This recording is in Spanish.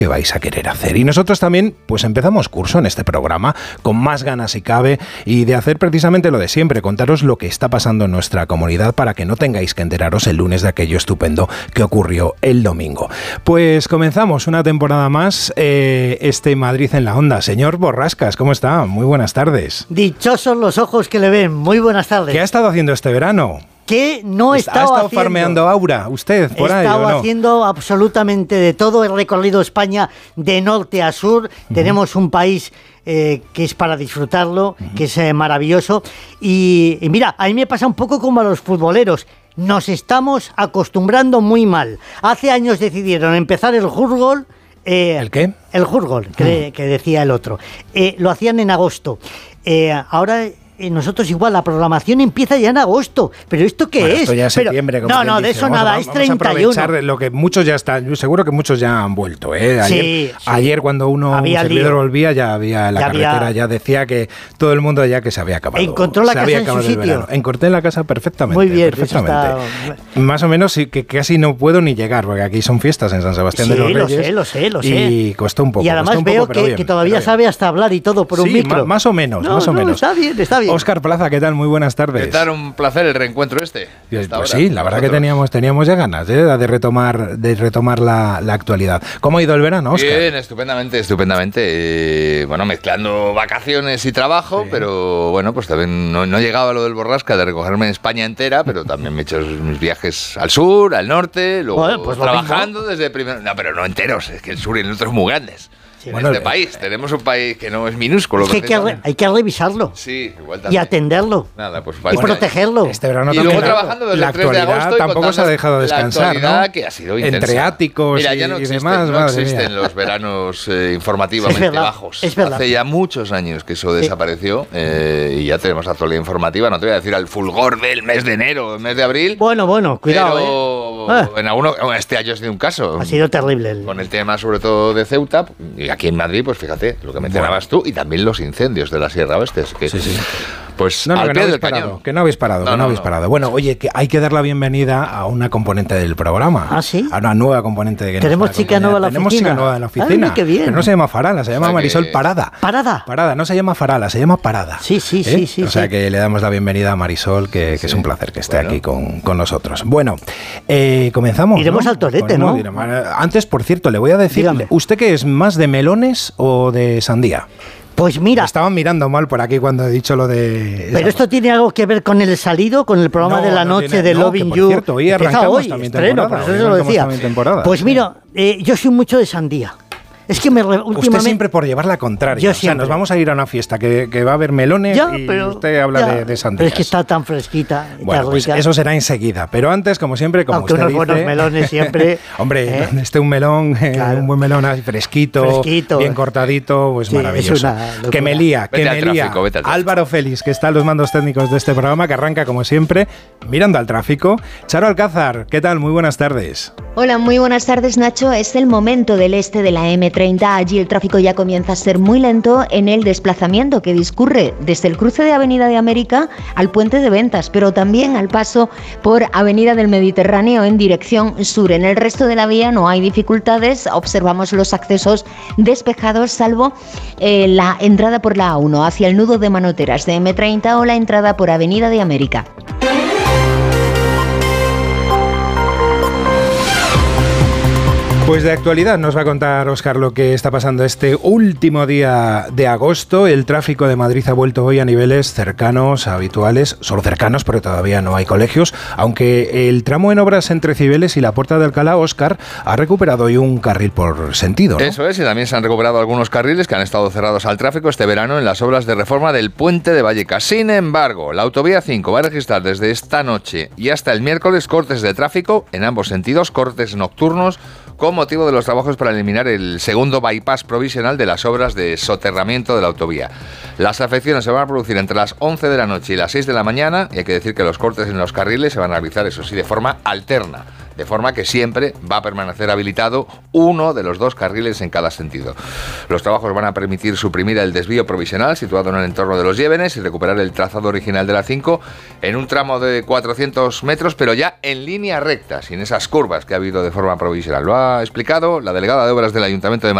que vais a querer hacer. Y nosotros también, pues empezamos curso en este programa, con más ganas si cabe, y de hacer precisamente lo de siempre, contaros lo que está pasando en nuestra comunidad para que no tengáis que enteraros el lunes de aquello estupendo que ocurrió el domingo. Pues comenzamos una temporada más, Madrid en la Onda. Señor Borrascas, ¿cómo está? Muy buenas tardes. Dichosos los ojos que le ven. Muy buenas tardes. ¿Qué ha estado haciendo este verano? ¿Qué no he estado ¿Ha estado haciendo? farmeando aura usted por ahí? He estado ¿o no? haciendo absolutamente de todo. He recorrido España de norte a sur. Tenemos un país que es para disfrutarlo, que es maravilloso. Y mira, a mí me pasa un poco como a los futboleros. Nos estamos acostumbrando muy mal. Hace años decidieron empezar el Hurgol. ¿El qué? El Hurgol, que decía el otro. Lo hacían en agosto. Ahora nosotros igual, la programación empieza ya en agosto. ¿Pero esto qué es? Esto ya es septiembre. Pero, no, de eso nada, es 31. Vamos a aprovechar lo que muchos ya están, yo seguro que muchos ya han vuelto. Ayer cuando un servidor volvía ya había carretera, ya decía que todo el mundo ya que se había acabado. ¿Encontró la casa en su sitio? Encontré la casa perfectamente. Muy bien, perfectamente. Más o menos sí, que casi no puedo ni llegar, porque aquí son fiestas en San Sebastián de los Reyes. Lo sé. Y costó un poco. Y además veo que todavía sabe hasta hablar y todo por un micro. Más o menos, más o menos. Está bien. Óscar Plaza, ¿qué tal? Muy buenas tardes. ¿Qué tal? Un placer el reencuentro este. Pues sí, la verdad que teníamos ya ganas de retomar la actualidad. ¿Cómo ha ido el verano, Óscar? Bien, estupendamente. Bueno, mezclando vacaciones y trabajo, pero bueno, pues también no he llegado a lo del Borrasca de recogerme en España entera, pero también me he hecho mis viajes al sur, al norte, luego pues trabajando desde primero. No, pero no enteros, es que el sur y el norte son muy grandes. Sí, en país, tenemos un país que no es minúsculo. Es que hay que revisarlo. Sí, igual también. Y atenderlo. Nada, pues y protegerlo. Este verano y luego trabajando desde el 3 de agosto tampoco se ha dejado descansar, ¿no? Que ha sido intensa. Entre áticos y demás. No existen los veranos informativamente bajos. Es verdad. Hace ya muchos años que eso desapareció y ya tenemos actualidad informativa. No te voy a decir al fulgor del mes de enero, el mes de abril. Bueno, cuidado. Pero en este año ha sido un caso. Ha sido terrible. Con el tema sobre todo de Ceuta. Y aquí en Madrid, pues fíjate, lo que mencionabas tú, y también los incendios de la Sierra Oeste. Sí. Pues al pie del cañón. Que no habéis parado. Bueno, oye, que hay que dar la bienvenida a una componente del programa. ¿Ah, sí? A una nueva componente. ¿Tenemos chica nueva en la oficina? Tenemos chica nueva en la oficina. Ay, qué bien. Pero no se llama Farala, se llama Marisol Parada. ¿Parada? No se llama Farala, se llama Parada. Sí. O sea que le damos la bienvenida a Marisol, que es un placer que esté aquí con nosotros. Bueno, comenzamos. Iremos al torete, ¿no? Antes, por cierto, le voy a decir, dígame. ¿usted qué es más de melones o de sandía? Pues mira. Me estaban mirando mal por aquí cuando he dicho lo de... Pero esto tiene algo que ver con el salido, con el programa de la noche de Loving You. Cierto, hoy arrancamos también temporada. Por eso lo decía. Pues mira, yo soy mucho de sandía. Es que últimamente... Usted siempre por llevar la contraria. Yo siempre. Nos vamos a ir a una fiesta que va a haber melones usted habla de sandías. Pero es que está tan fresquita y bueno, tan pues rica. eso será enseguida. Pero antes, como siempre, como aunque usted unos dice... buenos melones siempre... Hombre, donde esté un melón, claro. Un buen melón así fresquito, bien cortadito, pues maravilloso. Que me lía. Álvaro Félix, que está en los mandos técnicos de este programa, que arranca, como siempre, mirando al tráfico. Charo Alcázar, ¿qué tal? Muy buenas tardes. Hola, muy buenas tardes, Nacho. Es el momento del este de la M30. Allí el tráfico ya comienza a ser muy lento en el desplazamiento que discurre desde el cruce de Avenida de América al Puente de Ventas, pero también al paso por Avenida del Mediterráneo en dirección sur. En el resto de la vía no hay dificultades, observamos los accesos despejados, salvo la entrada por la A1 hacia el nudo de Manoteras de M30 o la entrada por Avenida de América. Pues de actualidad nos va a contar Óscar lo que está pasando este último día de agosto. El tráfico de Madrid ha vuelto hoy a niveles cercanos, habituales, solo cercanos porque todavía no hay colegios, aunque el tramo en obras entre Cibeles y la Puerta de Alcalá, Óscar, ha recuperado hoy un carril por sentido, ¿no? Eso es, y también se han recuperado algunos carriles que han estado cerrados al tráfico este verano en las obras de reforma del Puente de Vallecas. Sin embargo, la autovía 5 va a registrar desde esta noche y hasta el miércoles cortes de tráfico en ambos sentidos, cortes nocturnos, con motivo de los trabajos para eliminar el segundo bypass provisional de las obras de soterramiento de la autovía. Las afecciones se van a producir entre las 11 de la noche y las 6 de la mañana, y hay que decir que los cortes en los carriles se van a realizar, eso sí, de forma alterna. de forma que siempre va a permanecer habilitado uno de los 2 carriles en cada sentido. Los trabajos van a permitir suprimir el desvío provisional situado en el entorno de Los Llévenes y recuperar el trazado original de la 5 en un tramo de 400 metros, pero ya en línea recta, sin esas curvas que ha habido de forma provisional. Lo ha explicado la delegada de Obras del Ayuntamiento de Madrid,